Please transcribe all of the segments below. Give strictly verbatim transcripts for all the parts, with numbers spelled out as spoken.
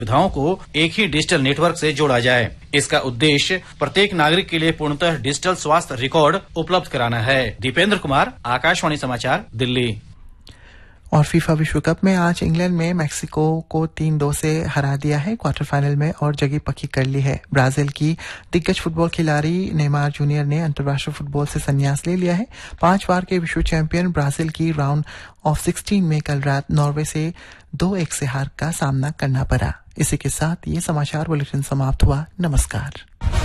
सुविधाओं को एक ही डिजिटल नेटवर्क से जोड़ा जाए। इसका उद्देश्य प्रत्येक नागरिक के लिए पूर्णतः डिजिटल स्वास्थ्य रिकॉर्ड उपलब्ध कराना है। दीपेंद्र कुमार, आकाशवाणी समाचार, दिल्ली। और फीफा विश्व कप में आज इंग्लैंड में मैक्सिको को तीन दो से हरा दिया है, क्वार्टर फाइनल में और जगह पक्की कर ली है। ब्राजील की दिग्गज फुटबॉल खिलाड़ी नेमार जूनियर ने अंतर्राष्ट्रीय फुटबॉल से संन्यास ले लिया है। पांच बार के विश्व चैंपियन ब्राजील की राउंड ऑफ सिक्सटीन में कल रात नॉर्वे से दो एक से हार का सामना करना पड़ा। इसी के साथ ये समाचार बुलेटिन समाप्त हुआ। नमस्कार।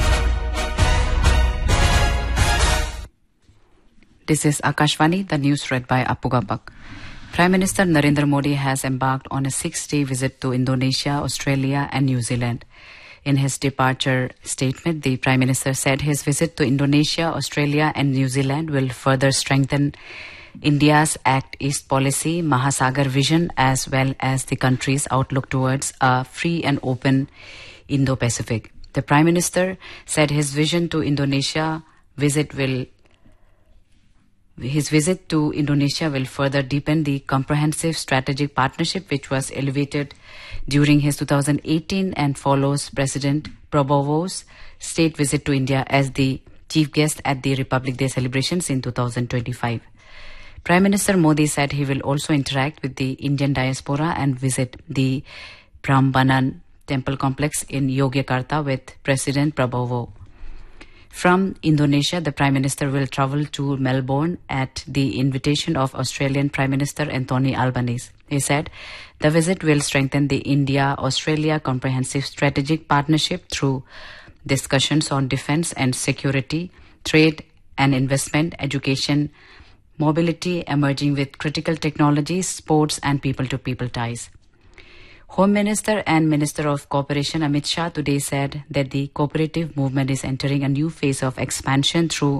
This is Akashvani, the news read by Appu Gabak. Prime Minister Narendra Modi has embarked on a six-day visit to Indonesia, Australia and New Zealand. In his departure statement, the Prime Minister said his visit to Indonesia, Australia and New Zealand will further strengthen India's Act East policy, Mahasagar vision, as well as the country's outlook towards a free and open Indo-Pacific. The Prime Minister said his vision to Indonesia visit will His visit to Indonesia will further deepen the comprehensive strategic partnership which was elevated during his two thousand eighteen and follows President Prabowo's state visit to India as the chief guest at the Republic Day celebrations in two thousand twenty-five. Prime Minister Modi said he will also interact with the Indian diaspora and visit the Prambanan temple complex in Yogyakarta with President Prabowo. From Indonesia, the Prime Minister will travel to Melbourne at the invitation of Australian Prime Minister Anthony Albanese. He said the visit will strengthen the India-Australia Comprehensive Strategic Partnership through discussions on defence and security, trade and investment, education, mobility, emerging with critical technologies, sports and people-to-people ties. Home Minister and Minister of Cooperation Amit Shah today said that the cooperative movement is entering a new phase of expansion through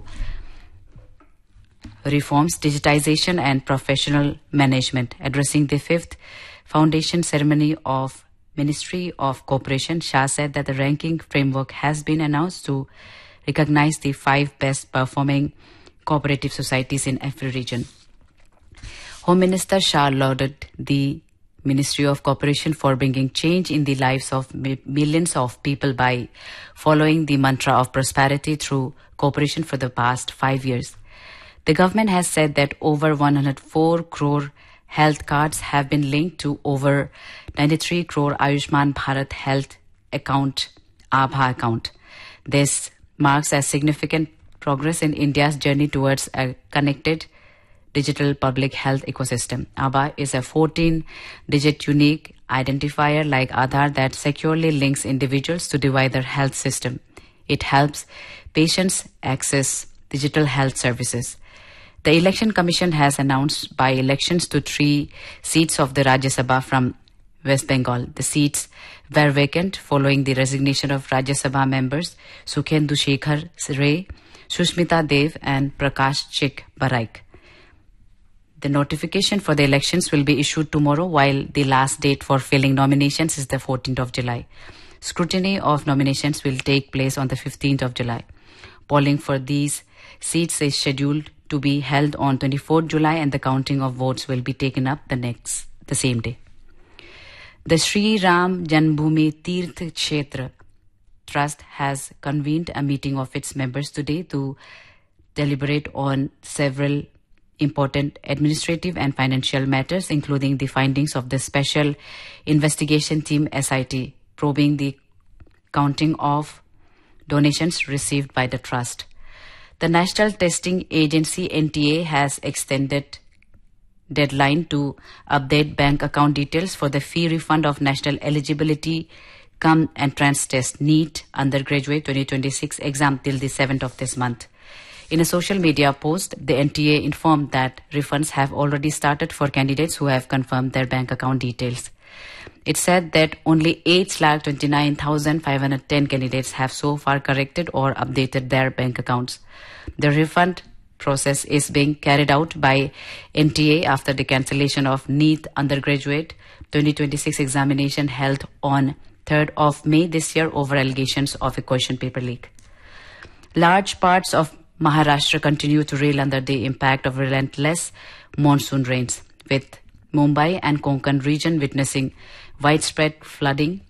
reforms, digitization and professional management. Addressing the fifth foundation ceremony of Ministry of Cooperation, Shah said that the ranking framework has been announced to recognize the five best performing cooperative societies in every region. Home Minister Shah lauded the Ministry of Cooperation for bringing change in the lives of millions of people by following the mantra of prosperity through cooperation for the past five years. The government has said that over one hundred four crore health cards have been linked to over ninety-three crore Ayushman Bharat Health account, Aabha account. This marks a significant progress in India's journey towards a connected digital public health ecosystem. Aabha is a fourteen-digit unique identifier like Aadhaar that securely links individuals to the wider health system. It helps patients access digital health services. The Election Commission has announced by-elections to three seats of the Rajya Sabha from West Bengal. The seats were vacant following the resignation of Rajya Sabha members Sukhendu Shekhar Ray, Sushmita Dev and Prakash Chik Baraik. The notification for the elections will be issued tomorrow, while the last date for filling nominations is the fourteenth of July. Scrutiny of nominations will take place on the fifteenth of July. Polling for these seats is scheduled to be held on twenty-fourth of July and the counting of votes will be taken up the next, the same day. The Sri Ram Janmabhoomi Tirth Kshetra Trust has convened a meeting of its members today to deliberate on several important administrative and financial matters, including the findings of the Special Investigation Team S I T, probing the counting of donations received by the trust. The National Testing Agency N T A has extended deadline to update bank account details for the fee refund of National Eligibility Cum Entrance Test NEET Undergraduate twenty twenty-six exam till the seventh of this month. In a social media post, the N T A informed that refunds have already started for candidates who have confirmed their bank account details. It said that only eight lakh twenty-nine thousand five hundred ten candidates have so far corrected or updated their bank accounts. The refund process is being carried out by N T A after the cancellation of NEET Undergraduate twenty twenty-six examination held on third of May this year over allegations of a question paper leak. Large parts of Maharashtra continue to reel under the impact of relentless monsoon rains, with Mumbai and Konkan region witnessing widespread flooding